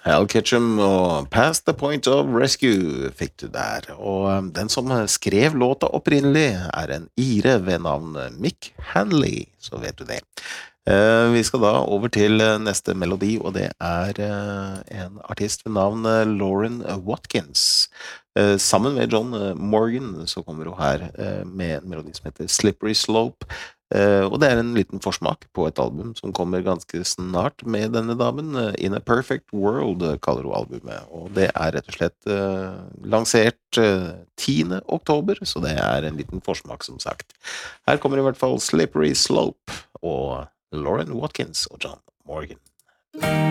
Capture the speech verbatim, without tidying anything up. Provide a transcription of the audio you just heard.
Hal Ketchum og Past the Point of Rescue fikk du der, og um, den som skrev låta opprinnelig er en ire ved navn Mick Hanley, så vet du det. Eh, vi skal da over til eh, neste melodi, og det er eh, en artist ved navn eh, Lauren Watkins. Eh, sammen med John eh, Morgan så kommer hun her eh, med en melodi som heter Slippery Slope. Eh, og det er en liten forsmak på et album som kommer ganske snart med denne damen. Eh, In a Perfect World eh, kaller hun albumet, og det er rett og slett eh, lansert eh, tiende oktober, så det er en liten forsmak som sagt. Her kommer i hvert fall Slippery Slope og Lauren Watkins og John Morgan.